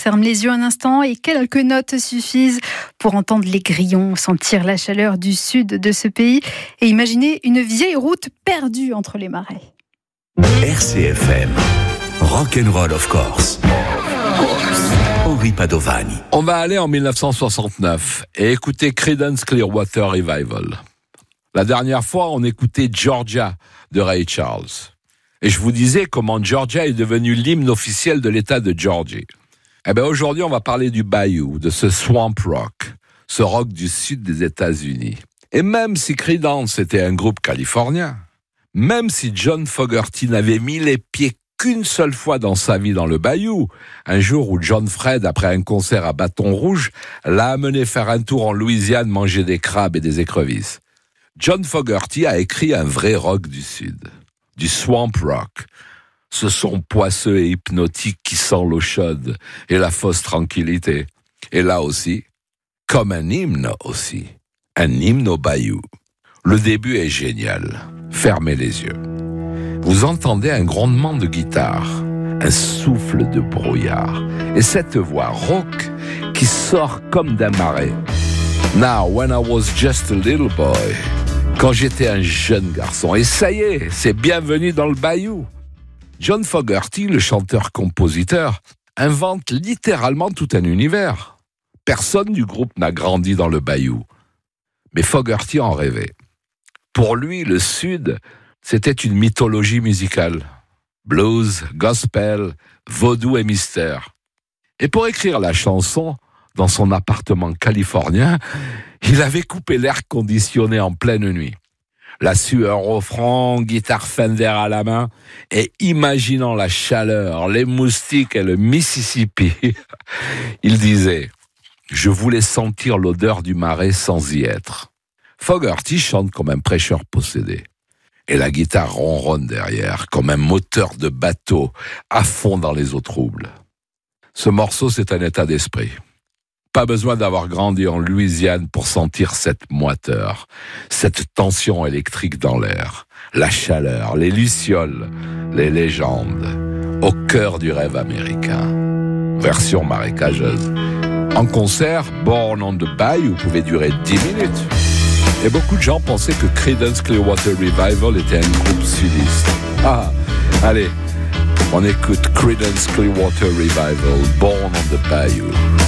ferme les yeux un instant et quelques notes suffisent pour entendre les grillons, sentir la chaleur du sud de ce pays et imaginer une vieille route perdue entre les marais. RCFM, Rock'n'Roll of course. Henri Padovani. On va aller en 1969 et écouter Creedence Clearwater Revival. La dernière fois, on écoutait Georgia de Ray Charles. Et je vous disais comment Georgia est devenue l'hymne officiel de l'État de Georgie. Eh bien, aujourd'hui, on va parler du Bayou, de ce swamp rock, ce rock du sud des États-Unis. Et même si Creedence était un groupe californien, même si John Fogerty n'avait mis les pieds qu'une seule fois dans sa vie dans le Bayou, un jour où John Fred, après un concert à Bâton Rouge, l'a amené faire un tour en Louisiane manger des crabes et des écrevisses. John Fogerty a écrit un vrai rock du Sud, du swamp rock, ce son poisseux et hypnotique qui sent l'eau chaude et la fausse tranquillité. Et là aussi, comme un hymne aussi, un hymne au Bayou. Le début est génial, fermez les yeux. Vous entendez un grondement de guitare, un souffle de brouillard, et cette voix rauque qui sort comme d'un marais. Now, when I was just a little boy, quand j'étais un jeune garçon, et ça y est, c'est bienvenue dans le Bayou. John Fogerty, le chanteur-compositeur, invente littéralement tout un univers. Personne du groupe n'a grandi dans le Bayou, mais Fogerty en rêvait. Pour lui, le Sud, c'était une mythologie musicale. Blues, gospel, vaudou et mystère. Et pour écrire la chanson, dans son appartement californien, il avait coupé l'air conditionné en pleine nuit. La sueur au front, guitare Fender à la main, et imaginant la chaleur, les moustiques et le Mississippi, il disait « Je voulais sentir l'odeur du marais sans y être ». Fogerty chante comme un prêcheur possédé. Et la guitare ronronne derrière, comme un moteur de bateau, à fond dans les eaux troubles. Ce morceau, c'est un état d'esprit. Pas besoin d'avoir grandi en Louisiane pour sentir cette moiteur, cette tension électrique dans l'air, la chaleur, les lucioles, les légendes, au cœur du rêve américain. Version marécageuse. En concert, Born on the Bayou pouvait durer 10 minutes. Et beaucoup de gens pensaient que Creedence Clearwater Revival était un groupe sudiste. Allez, on écoute Creedence Clearwater Revival, Born on the Bayou.